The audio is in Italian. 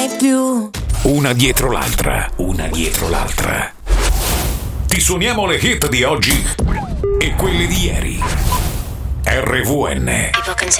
mai più. Una dietro l'altra, una dietro l'altra. Ti suoniamo le hit di oggi e quelle di ieri. RVN.